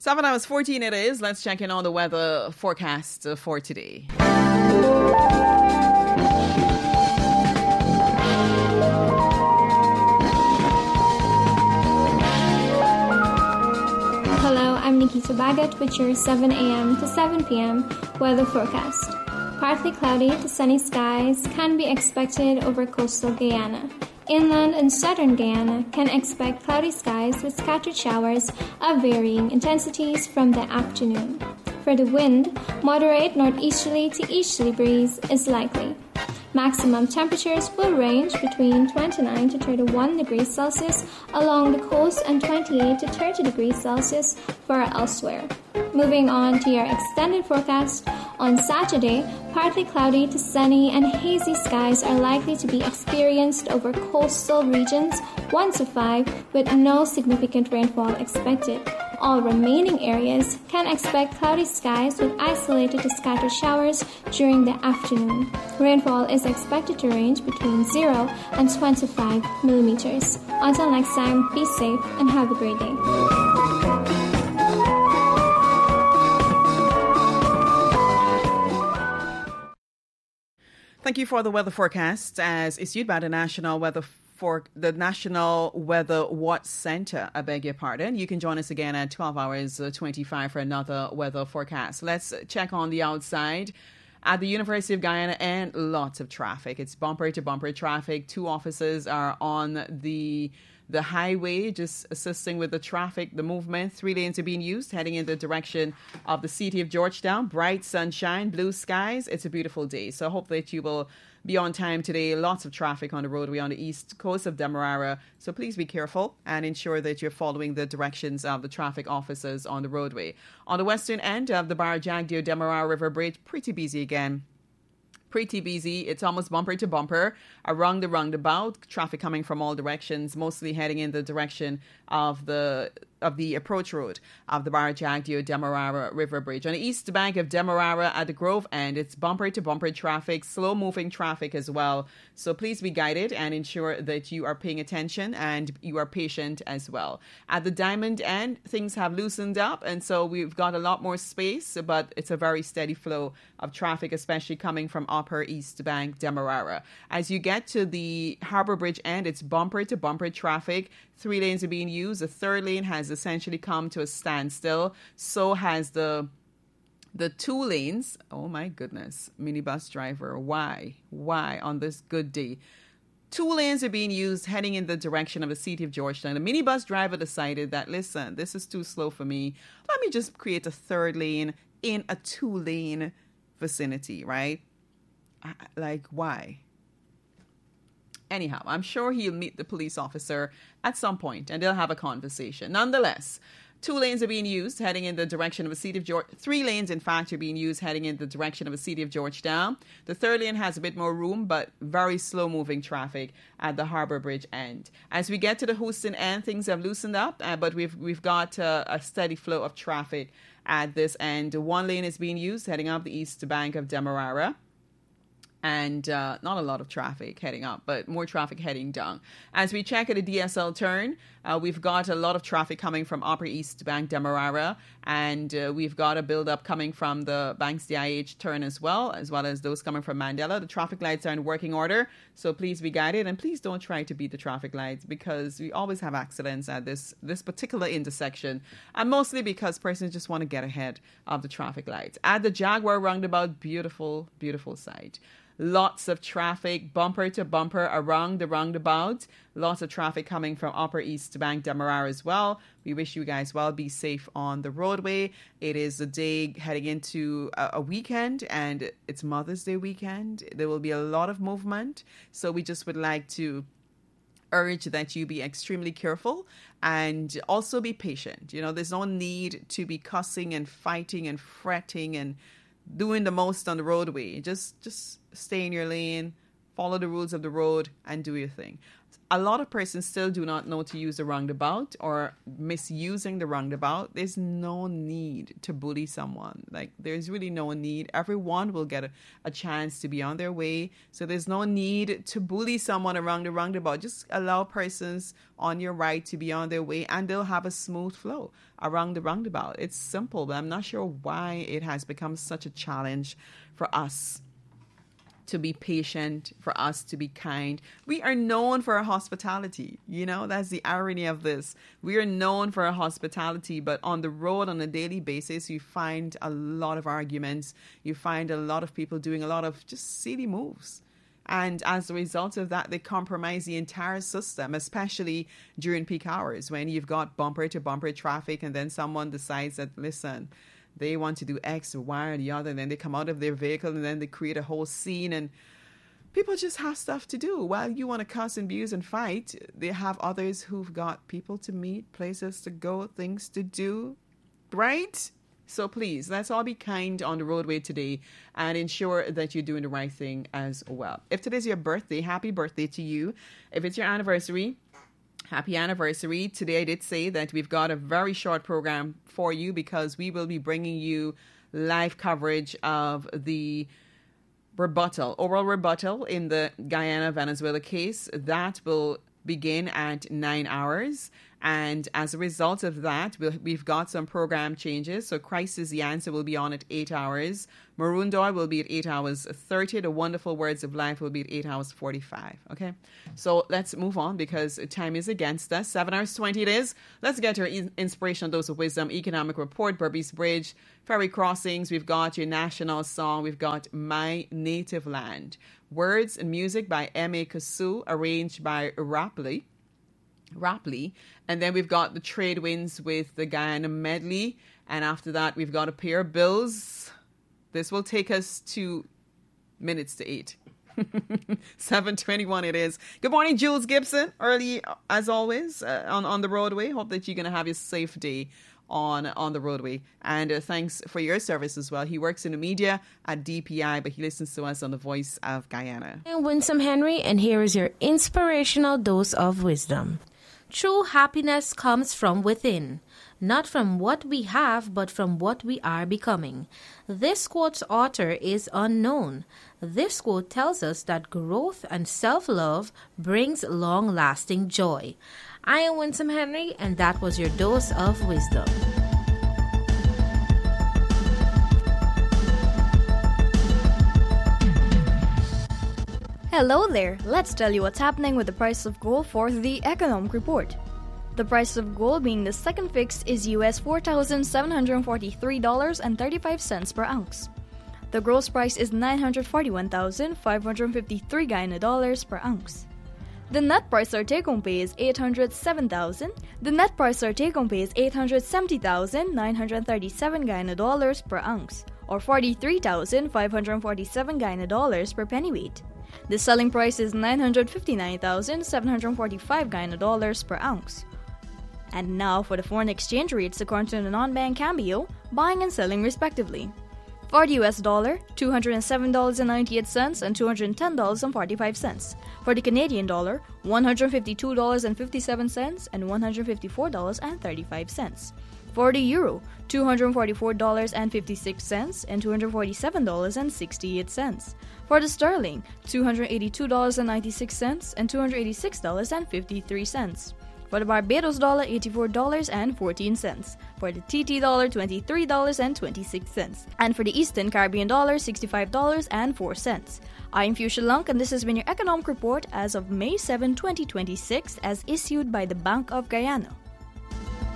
7 hours 14 it is. Let's check in on the weather forecast for today. Hello, I'm Nikita Bagat with your 7 a.m. to 7 p.m. weather forecast. Partly cloudy to sunny skies can be expected over coastal Guyana. Inland and southern Guyana can expect cloudy skies with scattered showers of varying intensities from the afternoon. For the wind, moderate northeasterly to easterly breeze is likely. Maximum temperatures will range between 29 to 31 degrees Celsius along the coast and 28 to 30 degrees Celsius for elsewhere. Moving on to your extended forecast, on Saturday, partly cloudy to sunny and hazy skies are likely to be experienced over coastal regions 1 to 5 with no significant rainfall expected. All remaining areas can expect cloudy skies with isolated to scattered showers during the afternoon. Rainfall is expected to range between 0 and 25 millimeters. Until next time, be safe and have a great day. Thank you for the weather forecast as issued by the National Weather Watch Center. I beg your pardon. You can join us again at 12 hours 25 for another weather forecast. Let's check on the outside. At the University of Guyana, and lots of traffic. It's bumper to bumper traffic. 2 officers are on the highway just assisting with the traffic, the movement. 3 lanes are being used heading in the direction of the city of Georgetown. Bright sunshine, blue skies. It's a beautiful day. So I hope that you will be on time today. Lots of traffic on the roadway on the east coast of Demerara. So please be careful and ensure that you're following the directions of the traffic officers on the roadway. On the western end of the Barajagdio Demerara River Bridge, pretty busy again. Pretty busy. It's almost bumper to bumper around the roundabout. Traffic coming from all directions, mostly heading in the direction of the approach road of the Barajagdio Demerara River Bridge. On the east bank of Demerara at the Grove end, it's bumper to bumper traffic, slow moving traffic as well. So please be guided and ensure that you are paying attention and you are patient as well. At the Diamond end, things have loosened up and so we've got a lot more space, but it's a very steady flow of traffic, especially coming from upper east bank Demerara. As you get to the Harbour Bridge end, it's bumper to bumper traffic. 3 lanes are being used. The 3rd lane has essentially come to a standstill. So has the 2 lanes. Oh my goodness, minibus driver, why on this good day? 2 lanes are being used heading in the direction of the city of Georgetown. The minibus driver decided that, listen, this is too slow for me. Let me just create a 3rd lane in a 2-lane vicinity, right? Like, why? Anyhow, I'm sure he'll meet the police officer at some point and they'll have a conversation. Nonetheless, 2 lanes are being used heading in the direction of the city of Georgetown. 3 lanes, in fact, are being used heading in the direction of the city of Georgetown. The 3rd lane has a bit more room, but very slow-moving traffic at the Harbour Bridge end. As we get to the Houston end, things have loosened up, but we've got a steady flow of traffic at this end. 1 lane is being used heading up the east bank of Demerara. And not a lot of traffic heading up, but more traffic heading down. As we check at the DSL turn, we've got a lot of traffic coming from Upper East Bank Demerara, and we've got a build-up coming from the Banks DIH turn as well as those coming from Mandela. The traffic lights are in working order, so please be guided, and please don't try to beat the traffic lights because we always have accidents at this particular intersection, and mostly because persons just want to get ahead of the traffic lights. At the Jaguar roundabout, beautiful, beautiful sight. Lots of traffic, bumper to bumper around the roundabout. Lots of traffic coming from Upper East Bank Demerara as well. We wish you guys well. Be safe on the roadway. It is a day heading into a weekend, and it's Mother's Day weekend. There will be a lot of movement. So we just would like to urge that you be extremely careful and also be patient. You know, there's no need to be cussing and fighting and fretting and doing the most on the roadway. Just stay in your lane, follow the rules of the road, and do your thing. a lot of persons still do not know to use the roundabout or misusing the roundabout. There's no need to bully someone. Like, there's really no need. Everyone will get a chance to be on their way. So there's no need to bully someone around the roundabout. Just allow persons on your right to be on their way, and they'll have a smooth flow around the roundabout. It's simple, but I'm not sure why it has become such a challenge for us to be patient, for us to be kind. We are known for our hospitality. You know, that's the irony of this. We are known for our hospitality, but on the road on a daily basis, you find a lot of arguments. You find a lot of people doing a lot of just silly moves. And as a result of that, they compromise the entire system, especially during peak hours when you've got bumper to bumper traffic, and then someone decides that, listen, they want to do X or Y or the other, and then they come out of their vehicle and then they create a whole scene, and people just have stuff to do. While you want to cuss and abuse and fight, they have others who've got people to meet, places to go, things to do, right? So please, let's all be kind on the roadway today and ensure that you're doing the right thing as well. If today's your birthday, happy birthday to you. If it's your anniversary, happy anniversary. Today I did say that we've got a very short program for you because we will be bringing you live coverage of the oral rebuttal in the Guyana-Venezuela case. That will begin at 9 hours. And as a result of that, we've got some program changes. So Christ is the Answer will be on at 8 hours. Maroon Door will be at 8 hours 30. The Wonderful Words of Life will be at 8 hours 45. Okay, so let's move on because time is against us. 7 hours 20 it is. Let's get to our inspirational dose of wisdom, economic report, Berbice Bridge, ferry crossings. We've got your national song. We've got My Native Land. Words and music by M.A. Kasu, arranged by Rapley. And then we've got the trade winds with the Guyana medley. And after that, we've got a pair of bills. This will take us 2 minutes to 8. 7:21 it is. Good morning, Jules Gibson. Early, as always, on the roadway. Hope that you're going to have a safe day on the roadway. And thanks for your service as well. He works in the media at DPI, but he listens to us on the Voice of Guyana. I'm Winsome Henry, and here is your inspirational dose of wisdom. True happiness comes from within, not from what we have, but from what we are becoming. This quote's author is unknown. This quote tells us that growth and self-love brings long-lasting joy. I am Winsome Henry, and that was your dose of wisdom. Hello there! Let's tell you what's happening with the price of gold for the Economic Report. The price of gold being the second fix is US $4,743.35 per ounce. The gross price is 941,553 Guyana dollars per ounce. The net price or take-home pay is 807,000. The net price or take-home pay is 870,937 Guyana dollars per ounce, or 43,547 Guyana dollars per pennyweight. The selling price is 959,745 Guyana dollars per ounce. And now for the foreign exchange rates according to the non-bank Cambio, buying and selling respectively. For the US dollar, $207.98 and $210.45. For the Canadian dollar, $152.57 and $154.35. For the euro, $244.56 and $247.68. For the sterling, $282.96 and $286.53. For the Barbados dollar, $84.14. For the TT dollar, $23.26. And for the Eastern Caribbean dollar, $65.04. I'm Fuchsia Lunk, and this has been your Economic Report as of May 7, 2026, as issued by the Bank of Guyana.